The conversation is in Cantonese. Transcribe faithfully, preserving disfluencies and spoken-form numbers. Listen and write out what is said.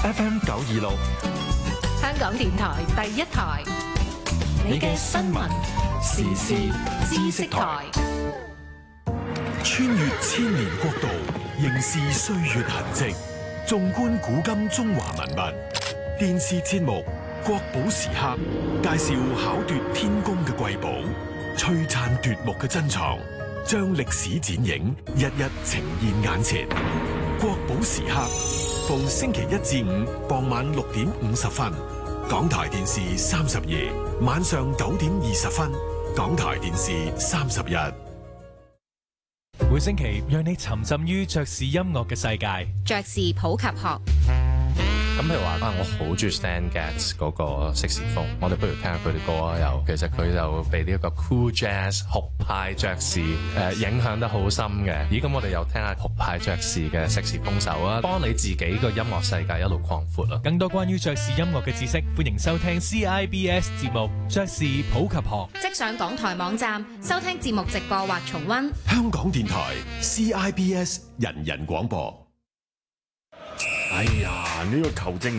F M 九二六， 香港電台第一台，你嘅新聞時事知識台， 穿越千年國度，凝視歲月痕跡，縱觀古今中華文物。電視節目《國寶時刻》介紹巧奪天工嘅瑰寶，璀璨奪目嘅珍藏，將歷史剪影日日呈現眼前。國寶時刻逢星期一至五傍晚六點五十分，港台電視三十二晚上九點二十分，港台電視三十一。 每星期讓你沉浸於爵士音樂嘅世界。 爵士普及學。 咁譬如話啊，我好中意 Stan Getz 嗰個色士風，我哋不如聽下佢啲歌啊。又其實佢就被呢一個 cool jazz 酷派爵士誒、呃、影響得好深嘅。咦，咁我哋又聽下酷派爵士嘅色士風手啊，幫你自己個音樂世界一路擴闊啊。 更多關於爵士音樂嘅知識，歡迎收聽 C I B S 節目《爵士普及學》。 即上港台網站收聽節目直播或重溫。 香港電台 C I B S 人人廣播。 哎呀，呢個球證